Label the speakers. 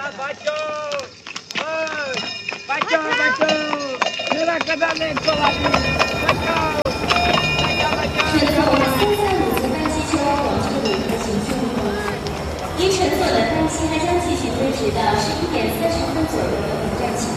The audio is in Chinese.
Speaker 1: Baca! Baca, baca! Gerak ke dalam lagi! Baca! Baca,
Speaker 2: 乘坐335次班机车往这里开行顺利。您乘坐的班机还将继续推迟到11点30分左右的本站起